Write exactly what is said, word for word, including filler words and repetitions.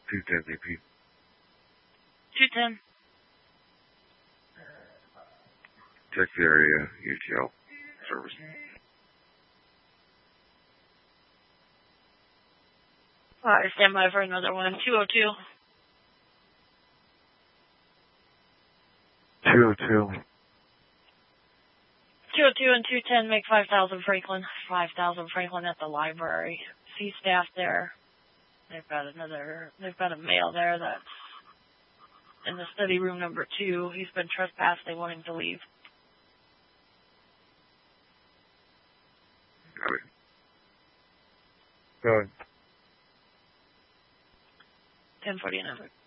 two ten V P. two ten. Check the area, U T L service. Alright, stand by for another one. two oh two. two oh two. two oh two and two ten make five thousand Franklin. five thousand Franklin at the library. See staff there. They've got another, they've got a male there that's in the study room number two. He's been trespassed. They want him to leave. Got it. Go ahead. ten forty number.